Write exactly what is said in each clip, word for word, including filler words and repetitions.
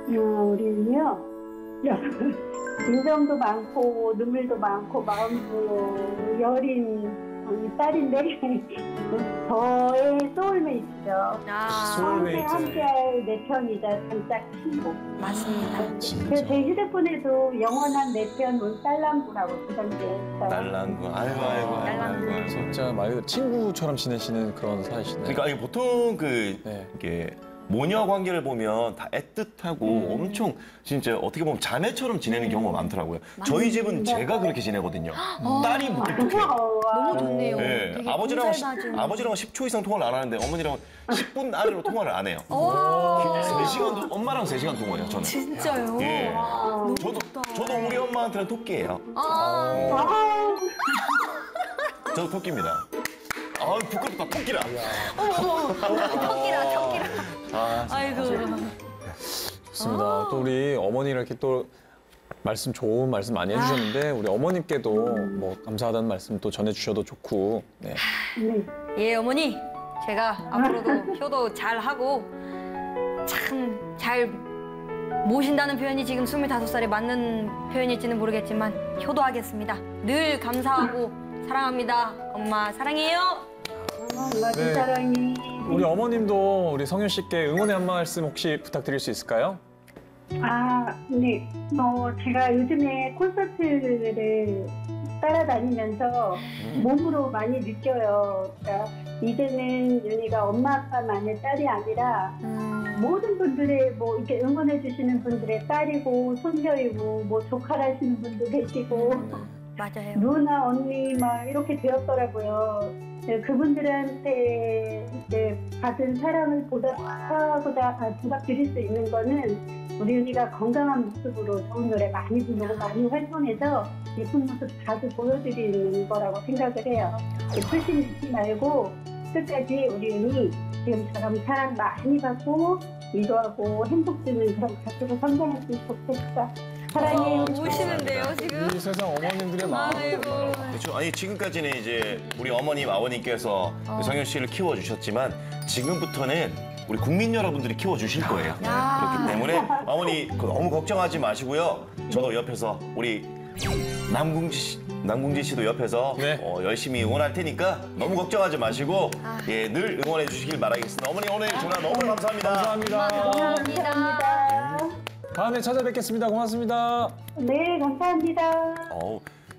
어, 우리는요, 인정도 많고, 눈물도 많고, 마음도 여린 어, 딸인데, 저의 소울메이트죠. 아, 소울메이트. 평생 함께할 내 편이자 단짝 친구. 맞습니다. 그래서 제 휴대폰에도 영원한 내 편 온 딸랑구라고 그 당시에 했어요. 날랑구. 아이고, 아이고, 아이고, 아이고, 아이고. 진짜 말 그대로 친구처럼 지내시는 그런 사이시네요. 그러니까 이게 보통 그 네. 이게 모녀 관계를 보면 다 애틋하고 엄청 진짜 어떻게 보면 자매처럼 지내는 경우가 많더라고요. 저희 집은 제가 그렇게 지내거든요. 딸이 무뚝뚝해요. 너무 좋네요. 네, 되게 아버지랑 공살맞은. 아버지랑 십 초 이상 통화를 안 하는데 어머니랑 십 분 아래로 통화를 안 해요. 와, 세 시간 엄마랑 세 시간 통화해요 저는. 진짜요? 예. 너무 저도 좋다. 저도 우리 엄마한테는 토끼예요. 아, 아, 저도 토끼입니다. 아 부끄럽다 토끼라. 토끼라, 토끼라. 아, 아이고. 좋습니다. 또 우리 어머니가 이렇게 또 말씀 좋은 말씀 많이 해주셨는데 우리 어머님께도 뭐 감사하다는 말씀 또 전해주셔도 좋고. 네. 네. 예, 어머니. 제가 앞으로도 효도 잘하고 참 잘 모신다는 표현이 지금 스물다섯 살에 맞는 표현일지는 모르겠지만 효도하겠습니다. 늘 감사하고 사랑합니다. 엄마 사랑해요. 엄마 네. 사랑이. 우리 어머님도 우리 성윤 씨께 응원의 한 말씀 혹시 부탁드릴 수 있을까요? 아, 네. 어, 제가 요즘에 콘서트를 따라다니면서 몸으로 많이 느껴요. 그러니까 이제는 윤희가 엄마 아빠만의 딸이 아니라 음, 모든 분들의 뭐 이렇게 응원해 주시는 분들의 딸이고 손녀이고 뭐 조카라시는 분도 계시고 맞아요. 누나 언니 막 이렇게 되었더라고요. 네, 그분들한테 이제 받은 사랑을 보답하고자 아, 보답드릴 수 있는 거는 우리 윤희가 건강한 모습으로 좋은 노래 많이 부르고 많이 활동해서 예쁜 모습 자주 보여드리는 거라고 생각을 해요. 불신 잊지 말고 끝까지 우리 윤희 지금처럼 사랑 많이 받고 위로하고 행복 주는 그런 가수로 성장했으면 좋겠다. 사랑해요. 어, 우시는데요, 지금? 이 세상 어머님들의 마음. 아이고. 그렇죠. 아니 지금까지는 이제 우리 어머님 아버님께서 어. 성윤 씨를 키워 주셨지만 지금부터는 우리 국민 여러분들이 키워 주실 거예요. 야. 그렇기 때문에 어머니 그 너무 걱정하지 마시고요. 저도 옆에서 우리 남궁지 씨, 남궁지 씨도 옆에서 네. 어, 열심히 응원할 테니까 너무 걱정하지 마시고 아. 예, 늘 응원해 주시길 바라겠습니다. 어머니 오늘 전화 너무 감사합니다. 감사합니다. 감사합니다. 감사합니다. 다음에 찾아뵙겠습니다. 고맙습니다. 네, 감사합니다. 어우,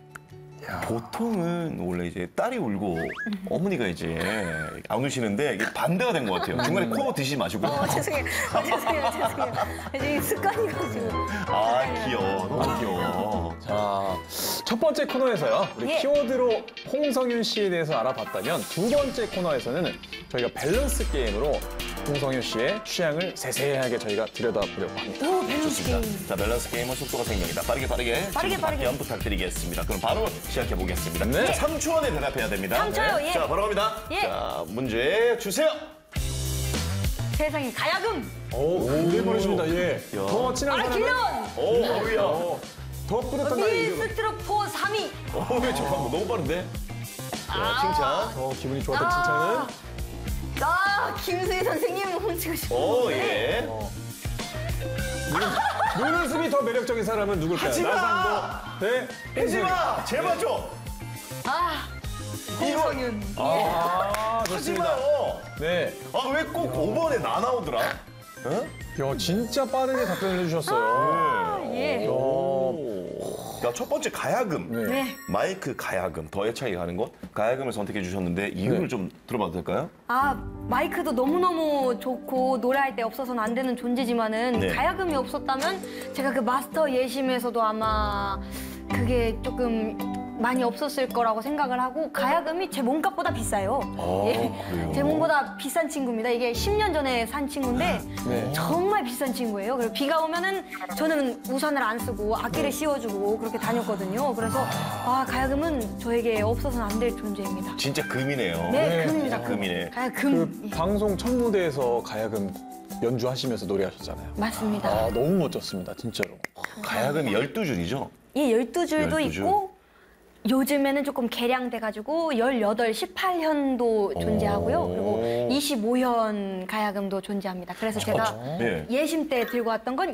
보통은 원래 이제 딸이 울고 어머니가 이제 안 우시는데 이게 반대가 된 것 같아요. 중간에 코 드시지 마시고. 어, 죄송해요. 어, 죄송해요. 죄송해요. 지금 습관이가지고. 아 귀여워, 너무 귀여워. 자, 첫 번째 코너에서요. 우리 예. 키워드로 홍성윤 씨에 대해서 알아봤다면 두 번째 코너에서는 저희가 밸런스 게임으로 홍성윤 씨의 취향을 세세하게 저희가 들여다보려고 합니다. 오, 밸런스 게임. 자, 밸런스 게임은 속도가 생명이다. 빠르게 빠르게. 빠르게, 지금 빠르게. 답변 부탁드리겠습니다. 그럼 바로 시작해 보겠습니다. 네. 삼 초 안에 대답해야 됩니다. 삼 초요, 예. 자, 바로 갑니다. 예. 자, 문제 주세요. 세상에 가야금. 오, 굉장히 빠르십니다. 예. 야. 더 친한 아, 사람은 길런. 오, 어우야. 더 뿌듯한 나의 이름. 미스트로포 삼 위. 어, 왜 잠깐만 너무 빠른데? 자, 칭찬. 더 기분이 좋았던 칭찬은 아, 김수희 선생님 훔치고 싶어. 오, 예. 어. 눈- 눈웃음이 더 매력적인 사람은 누굴까요? 하지 마! 나상도 대 하지 마! 제발 좀! 아, 홍성윤. 아, 하지 좋습니다. 마요! 네. 아, 왜 꼭 오 번에 나 나오더라? 어? 야, 진짜 빠르게 답변을 해주셨어요. 예. 오. 야, 첫 번째 가야금. 네. 네. 마이크 가야금, 더 애착이 가는 것. 가야금을 선택해 주셨는데 이유를 네. 좀 들어봐도 될까요? 아, 마이크도 너무너무 좋고 노래할 때 없어서는 안 되는 존재지만은 네. 가야금이 없었다면 제가 그 마스터 예심에서도 아마 그게 조금 많이 없었을 거라고 생각을 하고 가야금이 제 몸값보다 비싸요. 아, 예. 그래요? 제 몸보다 비싼 친구입니다. 이게 십 년 전에 산 친구인데 네. 정말 비싼 친구예요. 그리고 비가 오면은 저는 우산을 안 쓰고 악기를 씌워주고 그렇게 다녔거든요. 그래서 아, 가야금은 저에게 없어서는 안 될 존재입니다. 진짜 금이네요. 네, 네, 금입니다. 진짜 금이네. 가야금. 그 예. 방송 첫 무대에서 가야금 연주하시면서 노래하셨잖아요. 맞습니다. 아, 너무 멋졌습니다, 진짜로. 가야금이 열두 줄이죠? 예, 열두 줄도 열두 줄. 있고 요즘에는 조금 개량돼가지고 열여덟, 십팔 현도 존재하고요. 그리고 이십오 현 가야금도 존재합니다. 그래서 제가 예. 예심 때 들고 왔던 건